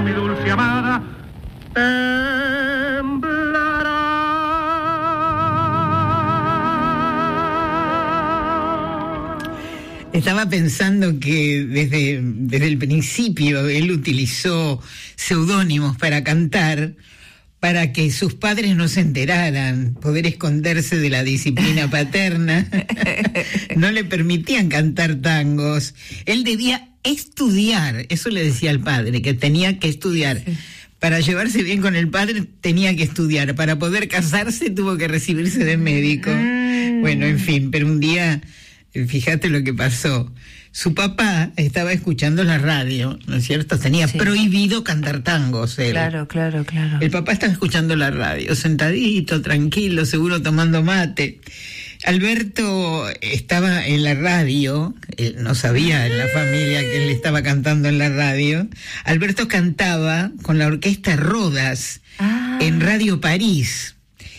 mi dulce amada, temblará. Estaba pensando que desde el principio él utilizó seudónimos para cantar, para que sus padres no se enteraran, poder esconderse de la disciplina paterna. No le permitían cantar tangos. Él debía estudiar, eso le decía al padre, que tenía que estudiar. Para llevarse bien con el padre tenía que estudiar. Para poder casarse tuvo que recibirse de médico. Bueno, en fin, pero un día, fíjate lo que pasó. Su papá estaba escuchando la radio, ¿no es cierto? Tenía prohibido cantar tangos él. Claro. El papá estaba escuchando la radio, sentadito, tranquilo, seguro tomando mate. Alberto estaba en la radio, él no sabía en la familia que él estaba cantando en la radio. Alberto cantaba con la orquesta Rodas en Radio París.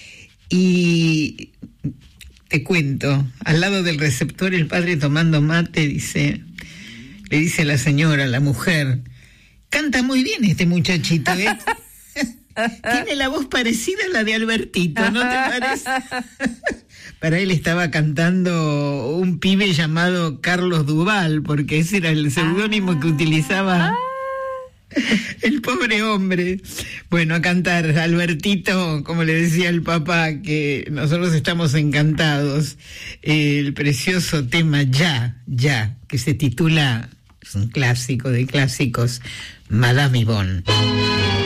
Y te cuento, al lado del receptor, el padre tomando mate, le dice a la señora, la mujer, canta muy bien este muchachito, ¿eh? Tiene la voz parecida a la de Albertito, ¿no te parece? Para él estaba cantando un pibe llamado Carlos Duval, porque ese era el seudónimo que utilizaba el pobre hombre. Bueno, a cantar, Albertito, como le decía el papá, que nosotros estamos encantados, el precioso tema Ya, que se titula, es un clásico de clásicos, Madame Yvonne.